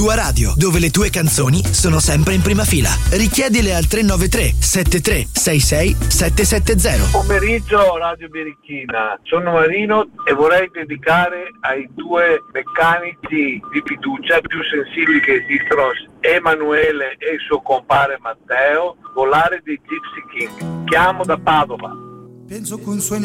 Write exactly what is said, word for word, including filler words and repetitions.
Tua radio, dove le tue canzoni sono sempre in prima fila. Richiedile al tre nove tre sette tre sei sei sette sette zero. Pomeriggio Radio Birichina, sono Marino e vorrei dedicare ai due meccanici di fiducia più sensibili che esistono, Emanuele e il suo compare Matteo, Volare dei Gypsy King. Chiamo da Padova. Penso con suoi